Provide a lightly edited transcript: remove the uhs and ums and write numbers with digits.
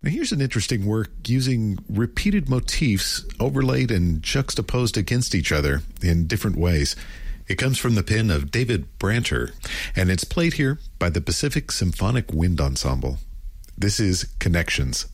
Now, here's an interesting work using repeated motifs overlaid and juxtaposed against each other in different ways. It comes from the pen of David Branter, and it's played here by the Pacific Symphonic Wind Ensemble. This is Connections.